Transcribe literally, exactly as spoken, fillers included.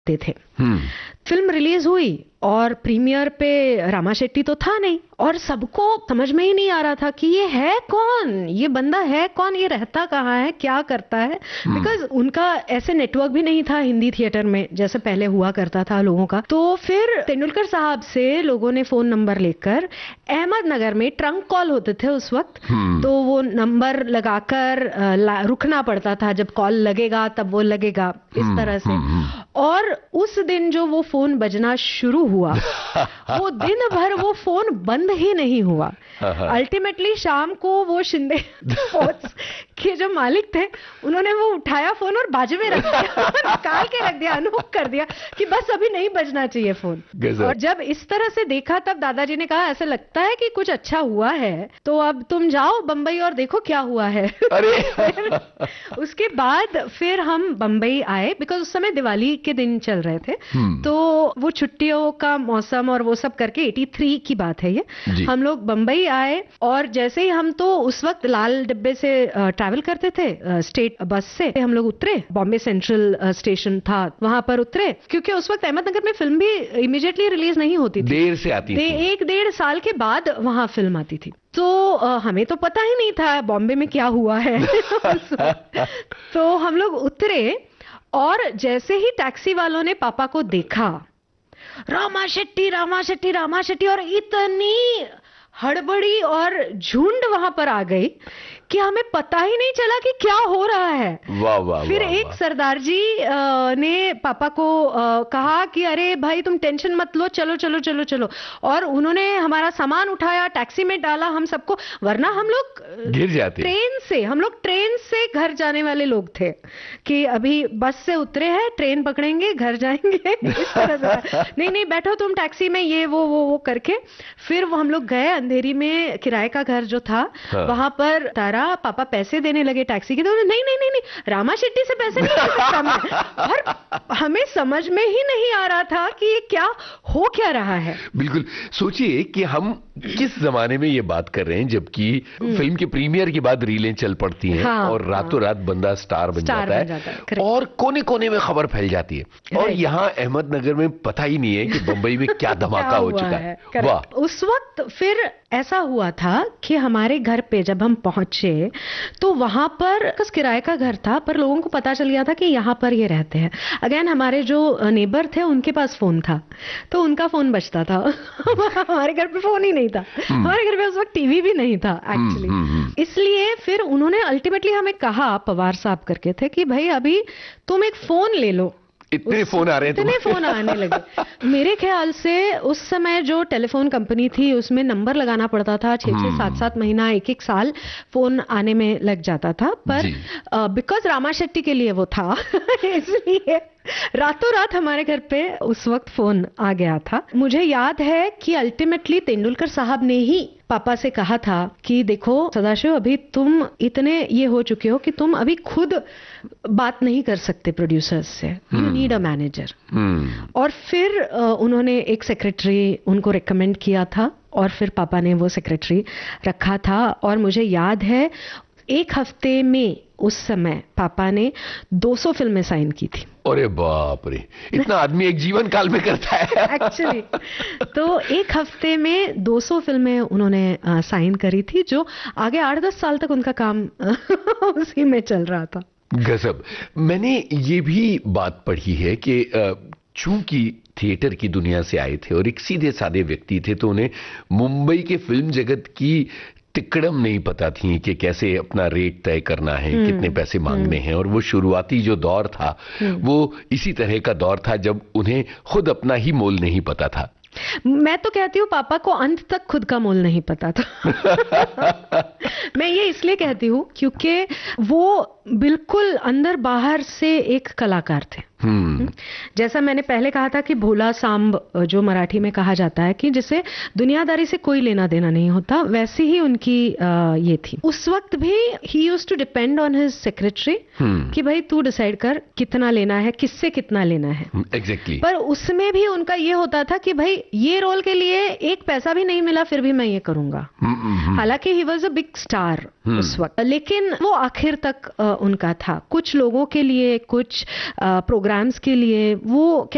थे। Film release हुई और प्रीमियर पे रामा शेट्टी तो था नहीं और सबको समझ में ही नहीं आ रहा था कि ये है कौन, ये बंदा है कौन, ये रहता कहाँ है, क्या करता है, बिकॉज उनका ऐसे नेटवर्क भी नहीं था हिंदी थिएटर में जैसे पहले हुआ करता था लोगों का। तो फिर तेंदुलकर साहब से लोगों ने फोन नंबर लेकर, अहमदनगर में ट्रंक कॉल होते थे उस वक्त, तो वो नंबर लगाकर रुकना पड़ता था, जब कॉल लगेगा तब वो लगेगा, इस तरह से। और उस दिन जो वो फोन बजना शुरू हुआ वो दिन भर वो फोन बंद ही नहीं हुआ। अल्टीमेटली शाम को वो शिंदे स्पोर्ट्स के जो मालिक थे उन्होंने वो उठाया फोन और बाजू में रख दिया, निकाल के रख दिया, अनहोक कर दिया कि बस अभी नहीं बजना चाहिए फोन। और जब इस तरह से देखा तब दादाजी ने कहा ऐसा लगता है कि कुछ अच्छा हुआ है, तो अब तुम जाओ बंबई और देखो क्या हुआ है। अरे उसके बाद फिर हम बंबई आए, बिकॉज उस समय दिवाली के दिन चल रहे थे, तो वो छुट्टियों का मौसम और वो सब करके तिरासी की बात है ये, हम लोग बंबई आए। और जैसे ही हम तो उस वक्त लाल डिब्बे से ट्रैवल करते थे, स्टेट बस से हम लोग उतरे, बॉम्बे सेंट्रल स्टेशन था वहां पर उतरे, क्योंकि उस वक्त अहमदनगर में फिल्म भी इमीडिएटली रिलीज नहीं होती थी, देर से आती थी, एक डेढ़ साल के बाद वहां फिल्म आती थी। तो आ, हमें तो पता ही नहीं था बॉम्बे में क्या हुआ है। तो हम लोग उतरे और जैसे ही टैक्सी वालों ने पापा को देखा, रामा शेट्टी रामा शेट्टी रामा शेट्टी, और इतनी हड़बड़ी और झुंड वहां पर आ गई कि हमें पता ही नहीं चला कि क्या हो रहा है। वाह वाह। फिर वाह, एक वाह। सरदार जी आ, ने पापा को आ, कहा कि अरे भाई तुम टेंशन मत लो, चलो चलो चलो चलो, और उन्होंने हमारा सामान उठाया, टैक्सी में डाला हम सबको, वरना हम लोग गिर जाते। ट्रेन से, हम लोग ट्रेन से घर जाने वाले लोग थे कि अभी बस से उतरे हैं, ट्रेन पकड़ेंगे, घर जाएंगे, इस तरह से। नहीं नहीं बैठो तुम टैक्सी में, ये वो वो वो करके फिर वो हम लोग गए अंधेरी में, किराए का घर जो था हाँ। वहां पर तारा पापा पैसे देने लगे टैक्सी के, तो नहीं नहीं नहीं नहीं रामा शेट्टी से पैसे नहीं दे सकता मैं। और हमें समझ में ही नहीं आ रहा था कि ये क्या हो क्या रहा है। बिल्कुल, सोचिए कि हम किस जमाने में ये बात कर रहे हैं, जबकि फिल्म के प्रीमियर के बाद रीलें चल पड़ती हैं हाँ, और रातों रात बंदा स्टार बन स्टार जाता, बन जाता है, है और कोने कोने में खबर फैल जाती है, और यहाँ अहमदनगर में पता ही नहीं है कि बंबई में क्या धमाका हो चुका है, है। वाह। उस वक्त फिर ऐसा हुआ था कि हमारे घर पे जब हम पहुंचे तो वहां पर किराए का घर था, पर लोगों को पता चल गया था कि यहाँ पर ये रहते हैं। अगेन हमारे जो नेबर थे उनके पास फोन था, तो उनका फोन बजता था। हमारे घर पे फोन ही नहीं था, हमारे घर पे उस वक्त टीवी भी नहीं था एक्चुअली। इसलिए फिर उन्होंने अल्टीमेटली हमें कहा, पवार साहब करके थे, कि भाई अभी तुम एक फोन ले लो। इतने फोन आ रहे हैं, इतने फोन आने लगे। मेरे ख्याल से उस समय जो टेलीफोन कंपनी थी उसमें नंबर लगाना पड़ता था, छह छह सात सात महीना एक एक साल फोन आने में लग जाता था, पर बिकॉज रामा शेट्टी के लिए वो था इसलिए रातों रात हमारे घर पे उस वक्त फोन आ गया था। मुझे याद है कि अल्टीमेटली तेंदुलकर साहब ने ही पापा से कहा था कि देखो सदाशिव, अभी तुम इतने ये हो चुके हो कि तुम अभी खुद बात नहीं कर सकते प्रोड्यूसर्स से, यू नीड अ मैनेजर। और फिर उन्होंने एक सेक्रेटरी उनको रिकमेंड किया था और फिर पापा ने वो सेक्रेटरी रखा था। और मुझे याद है एक हफ्ते में उस समय पापा ने दो सौ फिल्में साइन की थी। अरे बाप रे, इतना आदमी एक जीवन काल में करता है एक्चुअली। तो एक हफ्ते में दो सौ फिल्में उन्होंने आ, साइन करी थी, जो आगे आठ दस साल तक उनका काम उसी में चल रहा था। गजब। मैंने ये भी बात पढ़ी है कि चूंकि थिएटर की दुनिया से आए थे और एक सीधे साधे व्यक्ति थे, तो उन्हें मुंबई के फिल्म जगत की तिकड़म नहीं पता थी कि कैसे अपना रेट तय करना है, कितने पैसे मांगने हैं। और वो शुरुआती जो दौर था वो इसी तरह का दौर था जब उन्हें खुद अपना ही मोल नहीं पता था। मैं तो कहती हूँ पापा को अंत तक खुद का मोल नहीं पता था। मैं ये इसलिए कहती हूँ क्योंकि वो बिल्कुल अंदर बाहर से एक कलाकार थे। Hmm. जैसा मैंने पहले कहा था कि भोला सांब जो मराठी में कहा जाता है कि जिसे दुनियादारी से कोई लेना देना नहीं होता, वैसी ही उनकी आ, ये थी। उस वक्त भी ही used to depend on his secretary कि भाई तू डिसाइड कर कितना लेना है, किससे कितना लेना है। Exactly exactly. पर उसमें भी उनका ये होता था कि भाई ये रोल के लिए एक पैसा भी नहीं मिला फिर भी मैं ये करूंगा। hmm. हालांकि he was a big star उस वक्त, लेकिन वो आखिर तक आ, उनका था। कुछ लोगों के लिए, कुछ प्रोग्राम्स के लिए वो